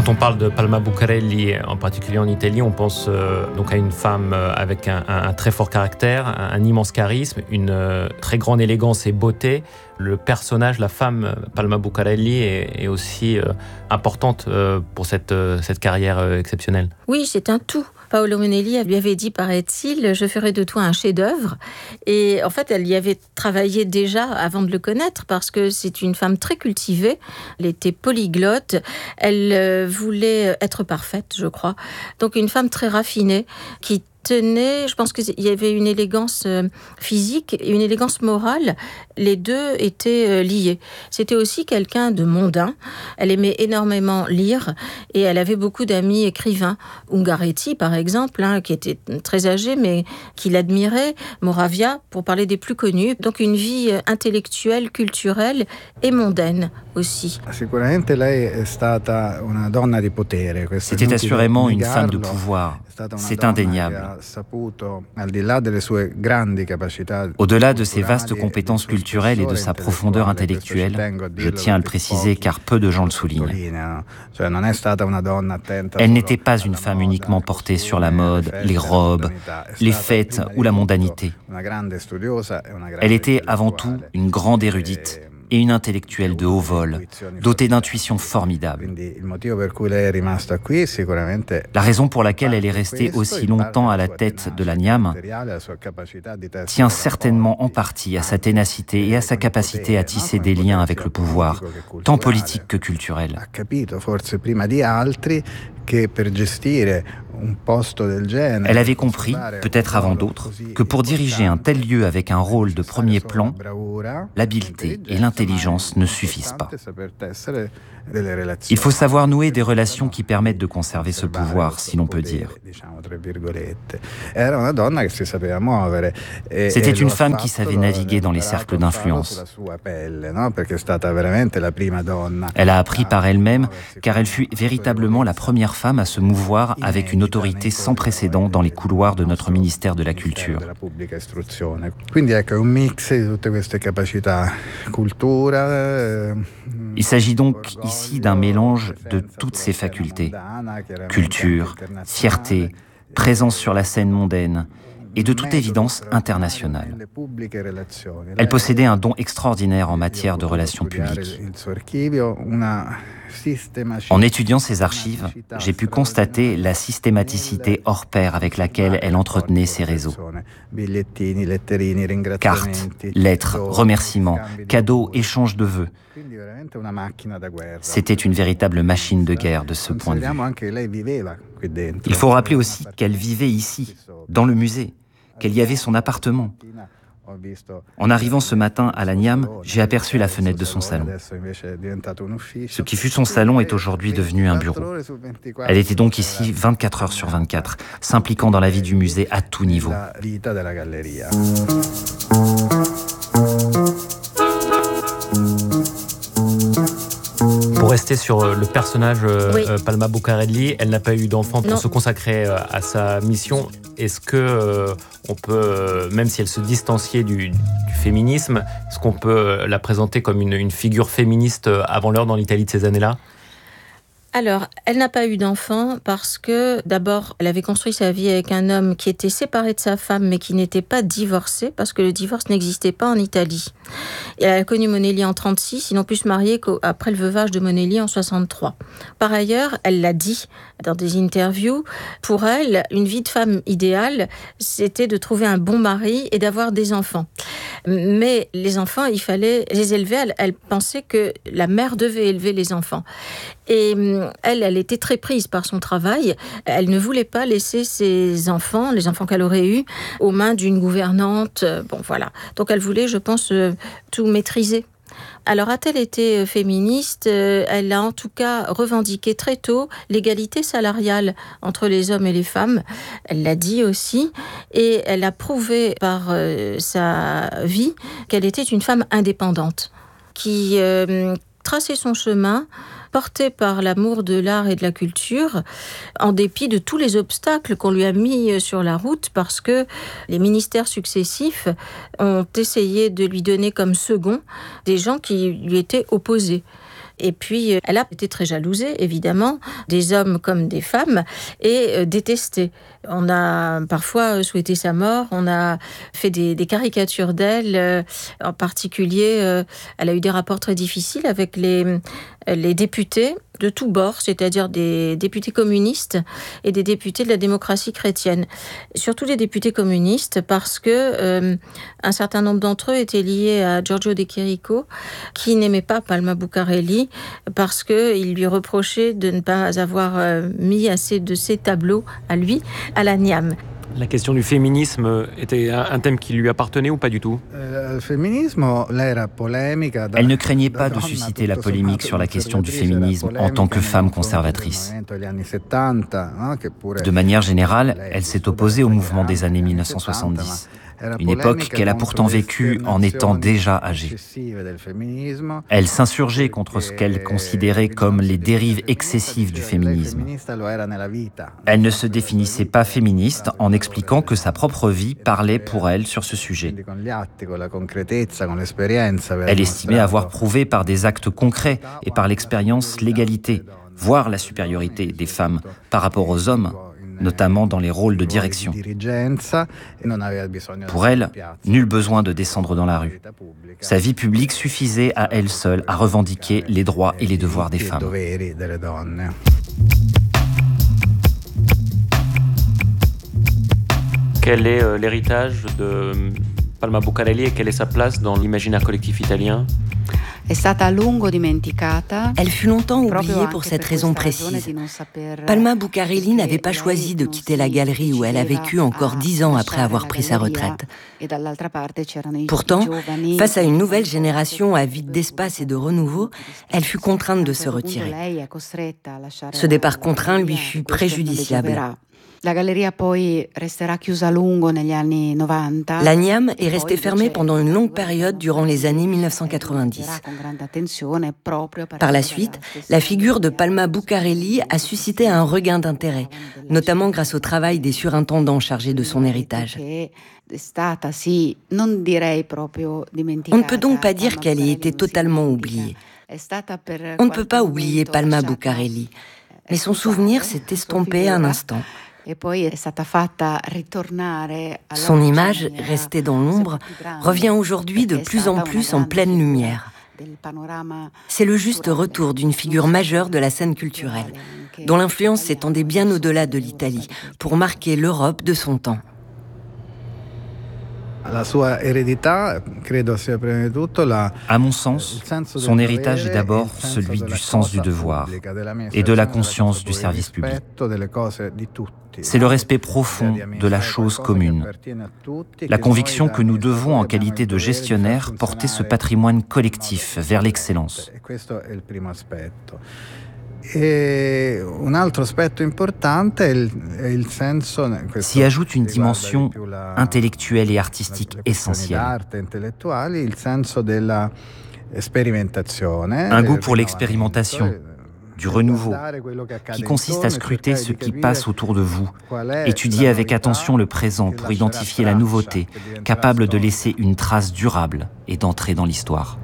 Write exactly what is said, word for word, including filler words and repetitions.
Quand on parle de Palma Bucarelli, en particulier en Italie, on pense euh, donc à une femme avec un, un, un très fort caractère, un, un immense charisme, une euh, très grande élégance et beauté. Le personnage, la femme Palma Bucarelli, est, est aussi euh, importante euh, pour cette, euh, cette carrière euh, exceptionnelle. Oui, c'est un tout. Paolo Monelli lui avait dit, paraît-il, je ferai de toi un chef-d'œuvre. Et en fait, elle y avait travaillé déjà avant de le connaître, parce que c'est une femme très cultivée. Elle était polyglotte. Elle voulait être parfaite, je crois. Donc une femme très raffinée qui tenait, je pense qu'il y avait une élégance physique et une élégance morale. Les deux étaient liés. C'était aussi quelqu'un de mondain. Elle aimait énormément lire et elle avait beaucoup d'amis écrivains. Ungaretti, par exemple, hein, qui était très âgé, mais qui l'admirait. Moravia, pour parler des plus connus. Donc une vie intellectuelle, culturelle et mondaine aussi. C'était assurément une femme de pouvoir. C'est indéniable. Au-delà de ses vastes compétences culturelles et de sa profondeur intellectuelle, je tiens à le préciser car peu de gens le soulignent. Elle n'était pas une femme uniquement portée sur la mode, les robes, les fêtes ou la mondanité. Elle était avant tout une grande érudite et une intellectuelle de haut vol, dotée d'intuitions formidables. La raison pour laquelle elle est restée aussi longtemps à la tête de la Gnam tient certainement en partie à sa ténacité et à sa capacité à tisser des liens avec le pouvoir, tant politique que culturel. Elle avait compris, peut-être avant d'autres, que pour diriger un tel lieu avec un rôle de premier plan, l'habileté et l'intelligence ne suffisent pas. Il faut savoir nouer des relations qui permettent de conserver ce pouvoir, si l'on peut dire. C'était une femme qui savait naviguer dans les cercles d'influence. Elle a appris par elle-même, car elle fut véritablement la première femme à se mouvoir avec une autorité sans précédent dans les couloirs de notre ministère de la Culture. Il s'agit donc ici d'un mélange de toutes ces facultés. Culture, fierté, présence sur la scène mondaine et de toute évidence internationale. Elle possédait un don extraordinaire en matière de relations publiques. En étudiant ses archives, j'ai pu constater la systématicité hors pair avec laquelle elle entretenait ses réseaux. Cartes, lettres, remerciements, cadeaux, échanges de vœux. C'était une véritable machine de guerre de ce point de vue. Il faut rappeler aussi qu'elle vivait ici, dans le musée, qu'elle y avait son appartement. En arrivant ce matin à la Gnam, j'ai aperçu la fenêtre de son salon. Ce qui fut son salon est aujourd'hui devenu un bureau. Elle était donc ici vingt-quatre heures sur vingt-quatre, s'impliquant dans la vie du musée à tout niveau. Pour rester sur le personnage euh, oui. Palma Bucarelli, elle n'a pas eu d'enfant pour non. se consacrer euh, à sa mission. Est-ce que euh, on peut, euh, même si elle se distanciait du, du féminisme, est-ce qu'on peut la présenter comme une, une figure féministe avant l'heure dans l'Italie de ces années-là ? Alors, elle n'a pas eu d'enfant parce que, d'abord, elle avait construit sa vie avec un homme qui était séparé de sa femme, mais qui n'était pas divorcé, parce que le divorce n'existait pas en Italie. Et elle a connu Monelli en trente-six, ils n'ont pu se marier qu'après le veuvage de Monelli en soixante-trois. Par ailleurs, elle l'a dit dans des interviews, pour elle, une vie de femme idéale, c'était de trouver un bon mari et d'avoir des enfants. Mais les enfants, il fallait les élever. Elle, elle pensait que la mère devait élever les enfants. Et elle, elle était très prise par son travail. Elle ne voulait pas laisser ses enfants, les enfants qu'elle aurait eus, aux mains d'une gouvernante. Bon, voilà. Donc, elle voulait, je pense, tout maîtriser. Alors, a-t-elle été féministe ? Elle a en tout cas revendiqué très tôt l'égalité salariale entre les hommes et les femmes. Elle l'a dit aussi. Et elle a prouvé par euh, sa vie qu'elle était une femme indépendante, qui euh, traçait son chemin, portée par l'amour de l'art et de la culture, en dépit de tous les obstacles qu'on lui a mis sur la route, parce que les ministères successifs ont essayé de lui donner comme second des gens qui lui étaient opposés. Et puis, elle a été très jalousée, évidemment, des hommes comme des femmes, et détestée. On a parfois souhaité sa mort, on a fait des, des caricatures d'elle. En particulier, elle a eu des rapports très difficiles avec les, les députés de tous bords, c'est-à-dire des députés communistes et des députés de la démocratie chrétienne. Surtout les députés communistes, parce que euh, un certain nombre d'entre eux étaient liés à Giorgio De Chirico, qui n'aimait pas Palma Bucarelli, parce qu'il lui reprochait de ne pas avoir euh, mis assez de ses tableaux à lui, à la Niam. La question du féminisme était un thème qui lui appartenait ou pas du tout ? Elle ne craignait pas de susciter la polémique sur la question du féminisme en tant que femme conservatrice. De manière générale, elle s'est opposée au mouvement des années mille neuf cent soixante-dix. Une époque qu'elle a pourtant vécue en étant déjà âgée. Elle s'insurgeait contre ce qu'elle considérait comme les dérives excessives du féminisme. Elle ne se définissait pas féministe en expliquant que sa propre vie parlait pour elle sur ce sujet. Elle estimait avoir prouvé par des actes concrets et par l'expérience l'égalité, voire la supériorité des femmes par rapport aux hommes, notamment dans les rôles de direction. Pour elle, nul besoin de descendre dans la rue. Sa vie publique suffisait à elle seule à revendiquer les droits et les devoirs des femmes. Quel est euh, l'héritage de Palma Bucarelli et quelle est sa place dans l'imaginaire collectif italien ? Elle fut longtemps oubliée pour cette raison précise. Palma Bucarelli n'avait pas choisi de quitter la galerie où elle a vécu encore dix ans après avoir pris sa retraite. Pourtant, face à une nouvelle génération avide d'espace et de renouveau, elle fut contrainte de se retirer. Ce départ contraint lui fut préjudiciable. La Niam est restée fermée pendant une longue période durant les années mille neuf cent quatre-vingt-dix. Par la suite, la figure de Palma Bucarelli a suscité un regain d'intérêt, notamment grâce au travail des surintendants chargés de son héritage. On ne peut donc pas dire qu'elle ait été totalement oubliée. On ne peut pas oublier Palma Bucarelli, mais son souvenir s'est estompé un instant. Son image, restée dans l'ombre, revient aujourd'hui de plus en plus en pleine lumière. C'est le juste retour d'une figure majeure de la scène culturelle, dont l'influence s'étendait bien au-delà de l'Italie, pour marquer l'Europe de son temps. À mon sens, son héritage est d'abord celui du sens du devoir et de la conscience du service public. C'est le respect profond de la chose commune, la conviction que nous devons, en qualité de gestionnaire, porter ce patrimoine collectif vers l'excellence. S'y ajoute une dimension intellectuelle et artistique essentielle. Un goût pour l'expérimentation, du renouveau, qui consiste à scruter ce qui passe autour de vous, étudier avec attention le présent pour identifier la nouveauté, capable de laisser une trace durable et d'entrer dans l'histoire.